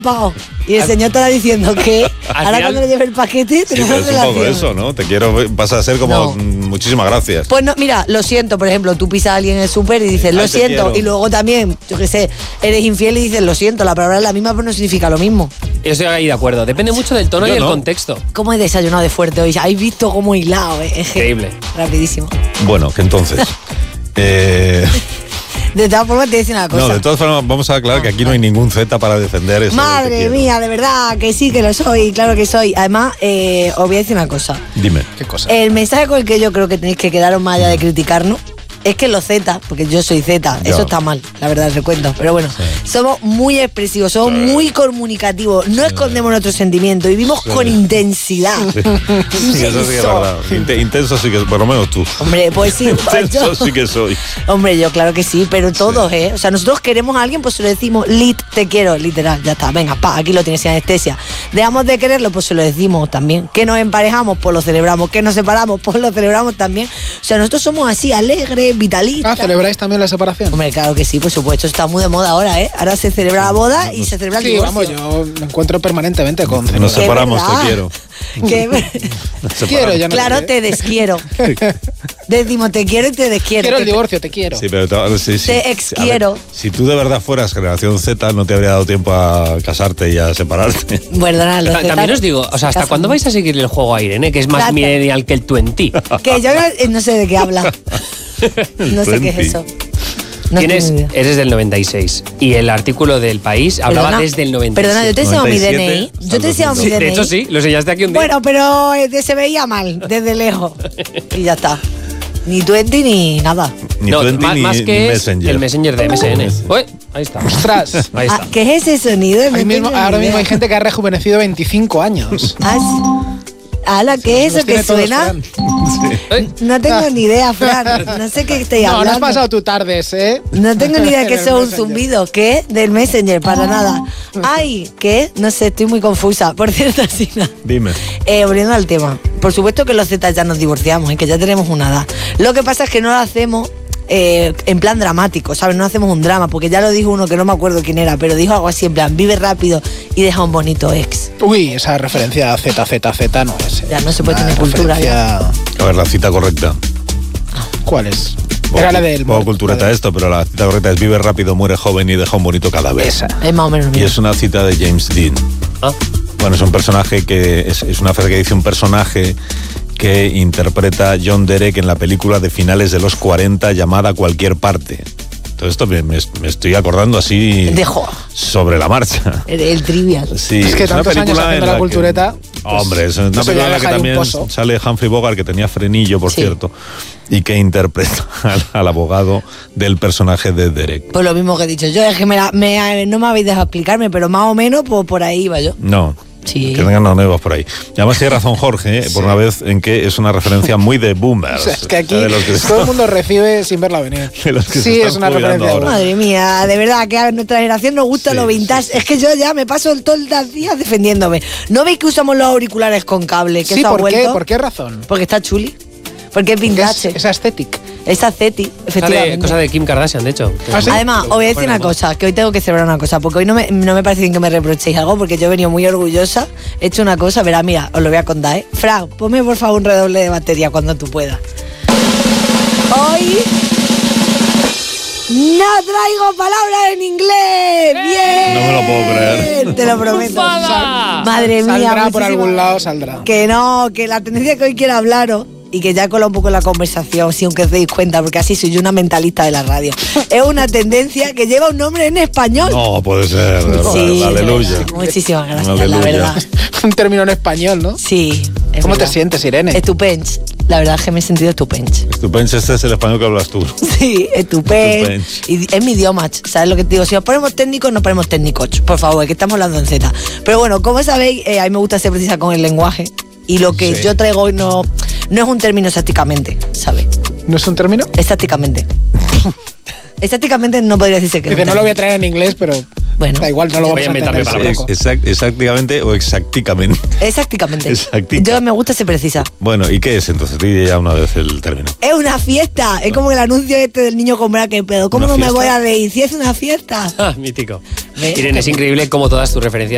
Pao. Y el señor estará diciendo que ahora cuando le lleve el paquete Sí, tenemos pero es un poco relación. eso, ¿no? Te quiero, vas a ser como muchísimas gracias. Pues no, mira, lo siento, por ejemplo, tú pisas a alguien en el súper y dices, lo Ay, te siento, quiero. y luego también, yo qué sé, eres infiel y dices, lo siento, la palabra es la misma, pero no significa lo mismo. Yo estoy ahí de acuerdo. Depende mucho del tono Yo y del no. contexto. ¿Cómo he desayunado de fuerte hoy? ¿Habéis visto cómo he hilado? Es que- Increíble. Rapidísimo. Bueno, que entonces... De todas formas, te decía una cosa. No, de todas formas, vamos a aclarar que aquí no hay ningún Z para defender eso. Madre mía, de verdad, que sí que lo soy, claro que soy. Además, os voy a decir una cosa. Dime. ¿Qué cosa? El mensaje con el que yo creo que tenéis que quedaros más allá de criticarnos es que los Z, porque yo soy Z, Ya. eso está mal, la verdad, el recuento. Pero bueno, somos muy expresivos, somos muy comunicativos, no escondemos nuestros sentimientos, vivimos con intensidad. Sí, eso sí que es verdad. Intenso sí que, por lo menos tú. Hombre, pues sí, pues Intenso yo- sí que soy. Hombre, yo claro que sí, pero todos, ¿eh? O sea, nosotros queremos a alguien, pues se lo decimos, te quiero, literal, ya está, venga, aquí lo tienes sin anestesia. Dejamos de quererlo, pues se lo decimos también. Que nos emparejamos, pues lo celebramos. Que nos separamos, pues lo celebramos también. O sea, nosotros somos así, alegres, vitalistas. ¿Celebráis también la separación? Hombre, claro que sí, por supuesto, está muy de moda ahora, ¿eh? Ahora se celebra la boda y se celebra el Sí, divorcio. vamos, yo me encuentro permanentemente con Nos celebrar. separamos, verdad. te quiero. Que- Nos separamos. Quiero, ya no claro, sé. te desquiero. Decimos, te quiero y te desquiero. Quiero el Te- divorcio, te quiero. Sí, pero sí. Te exquiero. A ver, si tú de verdad fueras generación Z, no te habría dado tiempo a casarte y a separarte. Perdona, los También Zetas os digo, o sea, ¿hasta casan. cuándo vais a seguir el juego a Irene, que es más Claro. millennial que el 20? Que yo no sé de qué habla. No sé qué es eso. No tengo ni idea. Eres del 96 y el artículo del País hablaba Perdona, desde el 96. Perdona, yo te he enseñado mi 97 DNI. Yo te he enseñado mi Sí, DNI. de hecho sí, lo enseñaste aquí un día. Bueno, pero se veía mal, desde lejos. Y ya está. Ni 20 ni nada. Ni no, 20 más ni que es Messenger. el Messenger de MSN. Uy, ahí está. Ostras. Ahí está. Ah, ¿qué es ese sonido? No Ahora mismo, tengo ni ahora mismo idea. hay gente que ha rejuvenecido 25 años. Ah, sí. Ala, ¿qué es Los eso que tiene todos, suena? Fran. No tengo ni idea, Fran. No sé qué estoy No, no hablando. has pasado tu tardes, ¿eh? No tengo ni idea que En el eso es un Messenger. zumbido. ¿Qué? Del Messenger, para nada. Ay, ¿qué? No sé, estoy muy confusa. Por cierto, Sina. Dime. Volviendo al tema. Por supuesto que los Z ya nos divorciamos y que ya tenemos una edad. Lo que pasa es que no lo hacemos en plan dramático, ¿sabes? No hacemos un drama, porque ya lo dijo uno que no me acuerdo quién era, pero dijo algo así en plan, vive rápido y deja un bonito ex. Uy, esa referencia a ZZZ no es. Ya no se puede Una tener cultura, referencia- A ver, la cita correcta. ¿Cuál es? Era la del... Poco cultureta esto, pero la cita correcta es vive rápido, muere joven y deja un bonito cadáver. Esa. Es más o menos lo Y mismo. es una cita de James Dean. Ah, Bueno, es un personaje que es una frase que dice un personaje que interpreta John Derek en la película de finales de los 40 llamada Cualquier parte. Todo esto me estoy acordando así Dejo. sobre la marcha. El trivial. Sí, Es que una tantos años película haciendo en la que- cultureta, Hombre, es una eso ya película en la que deja ahí un también pozo. sale Humphrey Bogart, que tenía frenillo, por Sí. cierto, y que interpreta al abogado del personaje de Derek. Pues lo mismo que he dicho yo, es que no me habéis dejado explicarme, pero más o menos pues, por ahí iba yo. No. Sí. Que tengan los nuevos por ahí. Y además tiene razón Jorge, por una vez en que es una referencia muy de boomers. O sea, es que aquí De los que todo el mundo recibe sin verla venir. De los que se Sí, están es una jubilando referencia. ahora. Madre mía, de verdad que a nuestra generación nos gusta Sí, lo vintage. sí, sí. Es que yo ya me paso todos los días defendiéndome. ¿No veis que usamos los auriculares con cable? Que Sí, eso ha ¿por qué? vuelto? ¿Por qué razón? Porque está chuli. Porque es Porque vintage. es aesthetic. Es aesthetic, efectivamente. cosa de Kim Kardashian, de hecho. ¿Ah, sí? Además, os voy a decir una cosa, que hoy tengo que celebrar una cosa, porque hoy no me parece bien que me reprochéis algo, porque yo he venido muy orgullosa, he hecho una cosa, verá, mira, os lo voy a contar, ¿eh? Fran, ponme por favor un redoble de batería cuando tú puedas. Hoy no traigo palabras en inglés. ¡Bien! No me lo puedo creer. Te lo prometo. Madre mía. Saldrá por muchísimas- algún lado, saldrá. Que no, que la tendencia que hoy quiero hablaros y que ya cola un poco la conversación, si aunque os deis cuenta, porque así soy yo una mentalista de la radio. Es una tendencia que lleva un nombre en español. No, puede ser. de verdad, Sí, aleluya. muchísimas gracias, la Aleluya. verdad. Un término en español, ¿no? Sí. es ¿Cómo te verdad. sientes, Irene? Estupends. La verdad es que me he sentido estupends. Estupendo, este es el español que hablas tú. Sí, estupendo. Y es mi idioma, ¿sabes lo que te digo? Si nos ponemos técnicos, nos ponemos técnicos. Por favor, que estamos hablando en Z. Pero bueno, como sabéis, a mí me gusta ser precisa con el lenguaje. Y lo que Sí. yo traigo hoy no es un término exactamente, ¿sabes? ¿No es un término? Exactamente. Exactamente no podría decirse que Dice, no lo voy a traer en inglés, pero Bueno. da igual, no lo vamos a Voy a entender inventarme tampoco. Exactamente o exactamente. Exactamente. Exactica. Yo me gusta ser precisa. Bueno, ¿y qué es entonces? Di ya una vez el término. Es una fiesta. Es como el anuncio este del niño con braque, pero ¿cómo ¿Una no me fiesta? voy a reír si es una fiesta? Ah, mítico. ¿Ves? Irene, es increíble cómo todas tus referencias